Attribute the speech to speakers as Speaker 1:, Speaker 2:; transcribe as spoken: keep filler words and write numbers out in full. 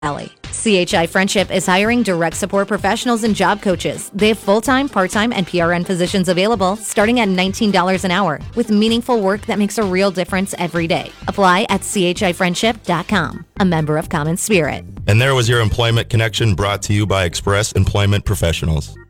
Speaker 1: Valley. C H I Friendship is hiring direct support professionals and job coaches. They have full-time, part-time, and P R N positions available starting at nineteen dollars an hour with meaningful work that makes a real difference every day. Apply at c h i friendship dot com, a member of Common Spirit.
Speaker 2: And there was your Employment Connection brought to you by Express Employment Professionals.